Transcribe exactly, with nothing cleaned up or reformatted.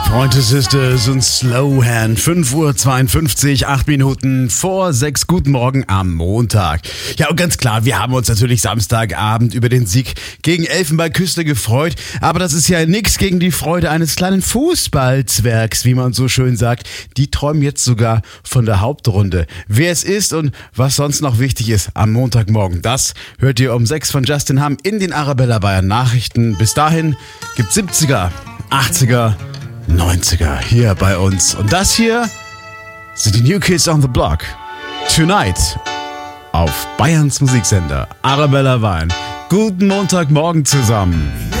Pointer Sisters und Slowhand. fünf Uhr zweiundfünfzig, acht Minuten vor sechs. Guten Morgen am Montag. Ja, und ganz klar, wir haben uns natürlich Samstagabend über den Sieg gegen Elfenbeinküste gefreut. Aber das ist ja nichts gegen die Freude eines kleinen Fußballzwergs, wie man so schön sagt. Die träumen jetzt sogar von der Hauptrunde. Wer es ist und was sonst noch wichtig ist am Montagmorgen, das hört ihr um sechs von Justin Hamm in den Arabella Bayern Nachrichten. Bis dahin gibt's siebziger, achtziger, neunziger hier bei uns. Und das hier sind die New Kids on the Block. Tonight auf Bayerns Musiksender Arabella Bayern. Guten Montagmorgen zusammen.